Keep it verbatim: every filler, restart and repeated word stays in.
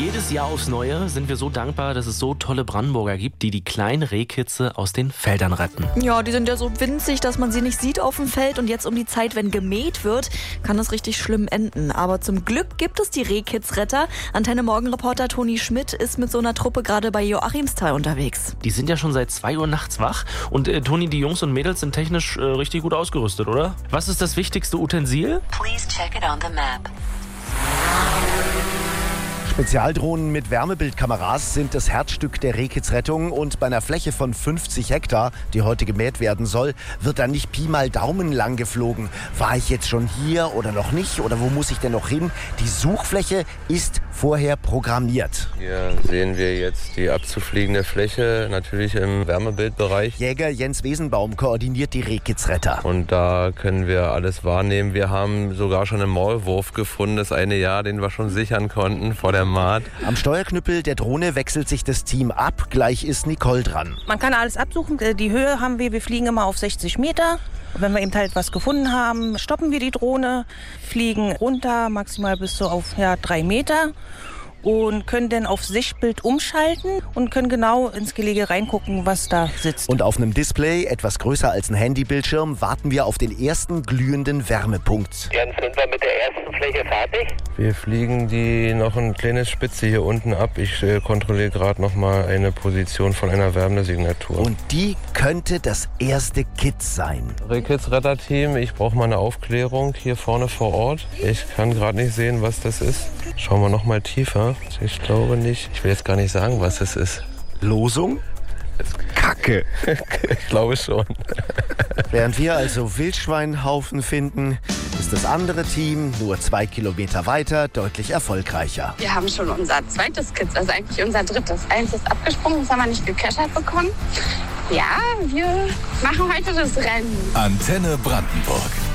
Jedes Jahr aufs Neue sind wir so dankbar, dass es so tolle Brandenburger gibt, die die kleinen Rehkitze aus den Feldern retten. Ja, die sind ja so winzig, dass man sie nicht sieht auf dem Feld. Und jetzt um die Zeit, wenn gemäht wird, kann das richtig schlimm enden. Aber zum Glück gibt es die Rehkitzretter. Antenne Morgenreporter Toni Schmidt ist mit so einer Truppe gerade bei Joachimsthal unterwegs. Die sind ja schon seit zwei Uhr nachts wach. Und äh, Toni, die Jungs und Mädels sind technisch äh, richtig gut ausgerüstet, oder? Was ist das wichtigste Utensil? Please check it on the map. Spezialdrohnen mit Wärmebildkameras sind das Herzstück der Rehkitzrettung und bei einer Fläche von fünfzig Hektar, die heute gemäht werden soll, wird dann nicht Pi mal Daumen lang geflogen. War ich jetzt schon hier oder noch nicht oder wo muss ich denn noch hin? Die Suchfläche ist vorher programmiert. Hier sehen wir jetzt die abzufliegende Fläche, natürlich im Wärmebildbereich. Jäger Jens Wesenbaum koordiniert die Rehkitzretter. Und da können wir alles wahrnehmen. Wir haben sogar schon einen Maulwurf gefunden, das eine Jahr, den wir schon sichern konnten vor der Maat. Am Steuerknüppel der Drohne wechselt sich das Team ab. Gleich ist Nicole dran. Man kann alles absuchen. Die Höhe haben wir, wir fliegen immer auf sechzig Meter. Wenn wir eben halt was gefunden haben, stoppen wir die Drohne, fliegen runter, maximal bis so auf ja, drei Meter. Und können dann auf Sichtbild umschalten und können genau ins Gelege reingucken, was da sitzt. Und auf einem Display, etwas größer als ein Handybildschirm, warten wir auf den ersten glühenden Wärmepunkt. Jens, sind wir mit der ersten Fläche fertig? Wir fliegen die noch ein kleines Spitze hier unten ab. Ich äh, kontrolliere gerade noch mal eine Position von einer Wärmesignatur. Und die könnte das erste Kit sein. Rehkitzretterteam, ich brauche mal eine Aufklärung hier vorne vor Ort. Ich kann gerade nicht sehen, was das ist. Schauen wir noch mal tiefer. Ich glaube nicht. Ich will jetzt gar nicht sagen, was es ist. Losung? Kacke. Ich glaube schon. Während wir also Wildschweinhaufen finden, ist das andere Team nur zwei Kilometer weiter deutlich erfolgreicher. Wir haben schon unser zweites Kit, also eigentlich unser drittes. Eins ist abgesprungen, das haben wir nicht gecachert bekommen. Ja, wir machen heute das Rennen. Antenne Brandenburg.